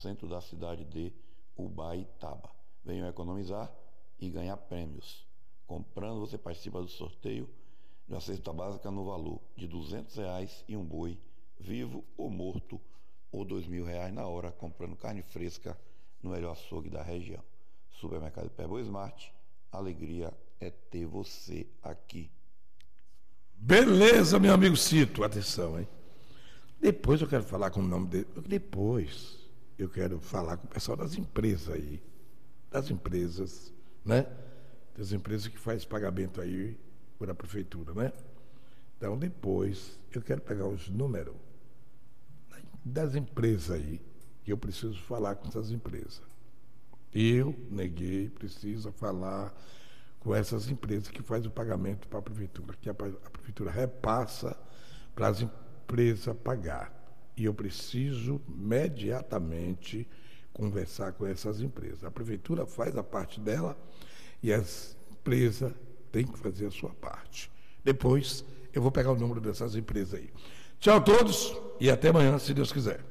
centro da cidade de Ubaitaba. Venham economizar e ganhar prêmios. Comprando, você participa do sorteio de uma cesta básica no valor de R$200 e um boi, vivo ou morto, ou R$2.000 na hora, comprando carne fresca no melhor açougue da região. Supermercado Perbo Smart, alegria é ter você aqui. Beleza, meu amigo Cito, atenção, hein? Depois eu quero falar com o nome dele. Depois eu quero falar com o pessoal das empresas aí. Das empresas, né? Das empresas que fazem pagamento aí por a prefeitura, né? Então depois eu quero pegar os números das empresas aí, que eu preciso falar com essas empresas. Eu, Neguei, preciso falar com essas empresas que fazem o pagamento para a prefeitura, que a prefeitura repassa para as empresas pagar. E eu preciso imediatamente conversar com essas empresas. A prefeitura faz a parte dela e as empresas têm que fazer a sua parte. Depois eu vou pegar o número dessas empresas aí. Tchau a todos e até amanhã, se Deus quiser.